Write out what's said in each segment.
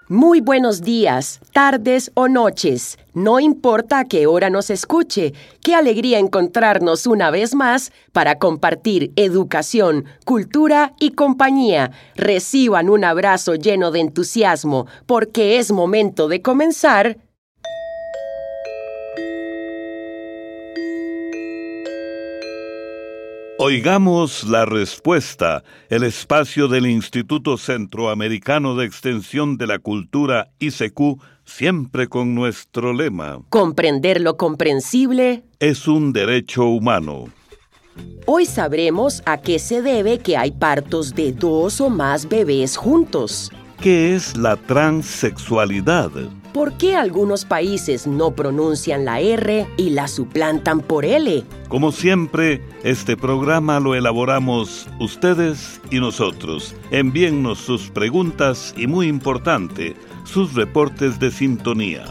Muy buenos días, tardes o noches. No importa a qué hora nos escuche. Qué alegría encontrarnos una vez más para compartir educación, cultura y compañía. Reciban un abrazo lleno de entusiasmo porque es momento de comenzar. Oigamos la respuesta, el espacio del Instituto Centroamericano de Extensión de la Cultura, ICQ, siempre con nuestro lema: Comprender lo comprensible es un derecho humano. Hoy sabremos a qué se debe que hay partos de 2 o más bebés juntos. ¿Qué es la transexualidad? ¿Por qué algunos países no pronuncian la R y la suplantan por L? Como siempre, este programa lo elaboramos ustedes y nosotros. Envíennos sus preguntas y, muy importante, sus reportes de sintonía.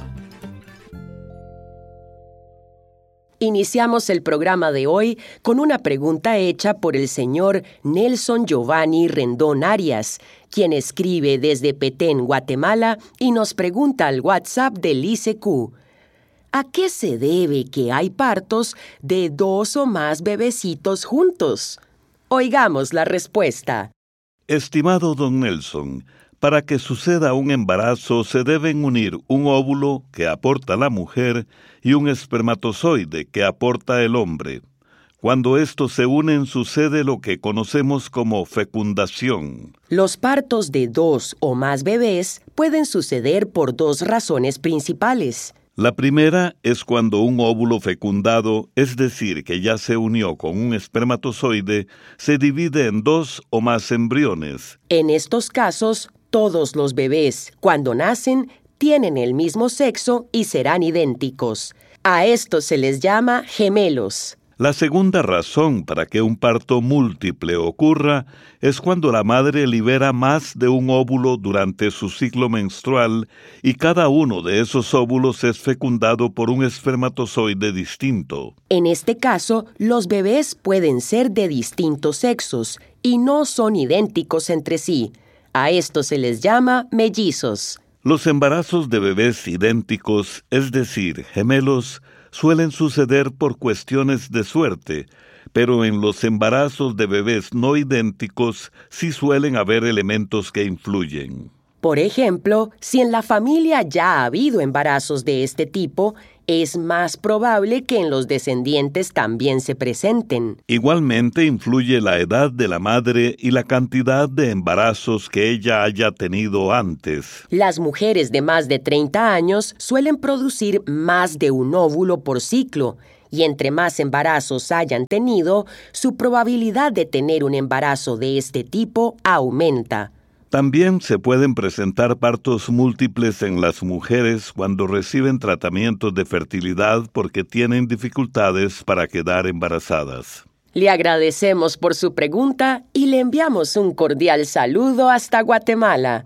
Iniciamos el programa de hoy con una pregunta hecha por el señor Nelson Giovanni Rendón Arias, quien escribe desde Petén, Guatemala, y nos pregunta al WhatsApp del ICQ: ¿a qué se debe que hay partos de 2 o más bebecitos juntos? Oigamos la respuesta. Estimado don Nelson, para que suceda un embarazo se deben unir un óvulo que aporta la mujer y un espermatozoide que aporta el hombre. Cuando estos se unen sucede lo que conocemos como fecundación. Los partos de 2 o más bebés pueden suceder por 2 razones principales. La primera es cuando un óvulo fecundado, es decir, que ya se unió con un espermatozoide, se divide en 2 o más embriones. En estos casos, todos los bebés, cuando nacen, tienen el mismo sexo y serán idénticos. A estos se les llama gemelos. La segunda razón para que un parto múltiple ocurra es cuando la madre libera más de un óvulo durante su ciclo menstrual y cada uno de esos óvulos es fecundado por un espermatozoide distinto. En este caso, los bebés pueden ser de distintos sexos y no son idénticos entre sí. A esto se les llama mellizos. Los embarazos de bebés idénticos, es decir, gemelos, suelen suceder por cuestiones de suerte, pero en los embarazos de bebés no idénticos sí suelen haber elementos que influyen. Por ejemplo, si en la familia ya ha habido embarazos de este tipo, es más probable que en los descendientes también se presenten. Igualmente influye la edad de la madre y la cantidad de embarazos que ella haya tenido antes. Las mujeres de más de 30 años suelen producir más de un óvulo por ciclo, y entre más embarazos hayan tenido, su probabilidad de tener un embarazo de este tipo aumenta. También se pueden presentar partos múltiples en las mujeres cuando reciben tratamientos de fertilidad porque tienen dificultades para quedar embarazadas. Le agradecemos por su pregunta y le enviamos un cordial saludo hasta Guatemala.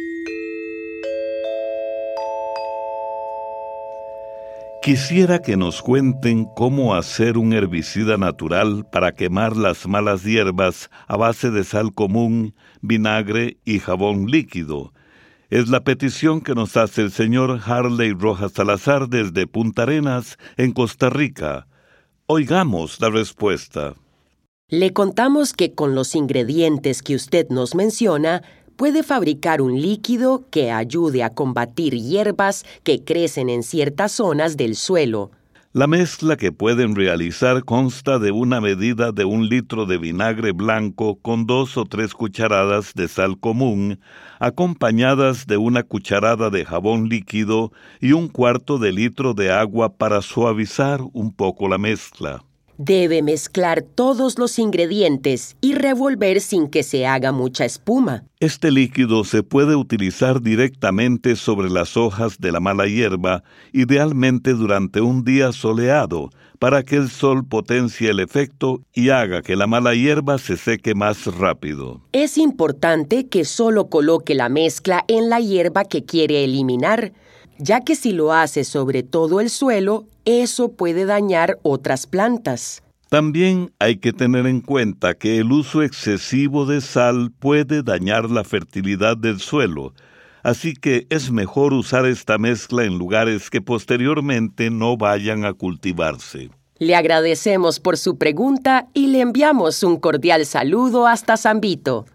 Quisiera que nos cuenten cómo hacer un herbicida natural para quemar las malas hierbas a base de sal común, vinagre y jabón líquido. Es la petición que nos hace el señor Harley Rojas Salazar desde Punta Arenas, en Costa Rica. Oigamos la respuesta. Le contamos que con los ingredientes que usted nos menciona, puede fabricar un líquido que ayude a combatir hierbas que crecen en ciertas zonas del suelo. La mezcla que pueden realizar consta de una medida de 1 litro de vinagre blanco con 2 o 3 cucharadas de sal común, acompañadas de 1 cucharada de jabón líquido y 1/4 de litro de agua para suavizar un poco la mezcla. Debe mezclar todos los ingredientes y revolver sin que se haga mucha espuma. Este líquido se puede utilizar directamente sobre las hojas de la mala hierba, idealmente durante un día soleado, para que el sol potencie el efecto y haga que la mala hierba se seque más rápido. Es importante que solo coloque la mezcla en la hierba que quiere eliminar, ya que si lo hace sobre todo el suelo, eso puede dañar otras plantas. También hay que tener en cuenta que el uso excesivo de sal puede dañar la fertilidad del suelo, así que es mejor usar esta mezcla en lugares que posteriormente no vayan a cultivarse. Le agradecemos por su pregunta y le enviamos un cordial saludo hasta San Vito.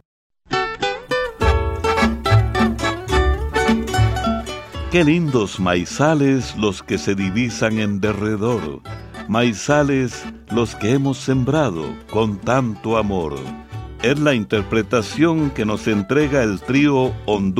Qué lindos maizales los que se divisan en derredor, maizales los que hemos sembrado con tanto amor. Es la interpretación que nos entrega el trío Honduras.